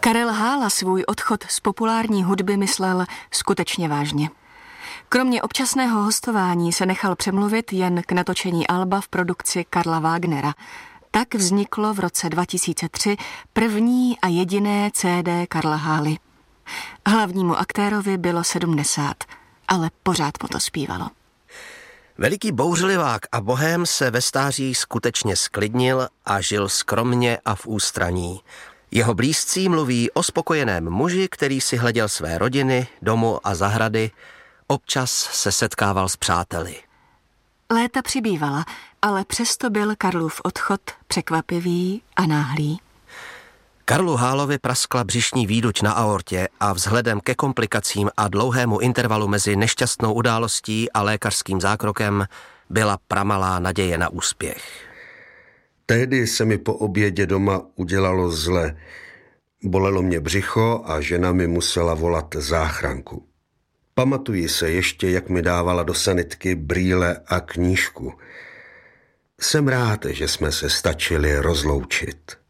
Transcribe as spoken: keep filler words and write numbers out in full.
Karel Hála svůj odchod z populární hudby myslel skutečně vážně. Kromě občasného hostování se nechal přemluvit jen k natočení alba v produkci Karla Wagnera. Tak vzniklo v roce dva tisíce tři první a jediné cé dé Karla Hály. Hlavnímu aktérovi bylo sedmdesát, ale pořád mu to zpívalo. Veliký bouřlivák a bohém se ve stáří skutečně sklidnil a žil skromně a v ústraní. Jeho blízcí mluví o spokojeném muži, který si hleděl své rodiny, domu a zahrady, občas se setkával s přáteli. Léta přibývala, ale přesto byl Karlův odchod překvapivý a náhlý. Karlu Hálovi praskla břišní výduť na aortě a vzhledem ke komplikacím a dlouhému intervalu mezi nešťastnou událostí a lékařským zákrokem byla pramalá naděje na úspěch. Tehdy se mi po obědě doma udělalo zle. Bolelo mě břicho a žena mi musela volat záchranku. Pamatuji se ještě, jak mi dávala do sanitky brýle a knížku. Jsem rád, že jsme se stačili rozloučit.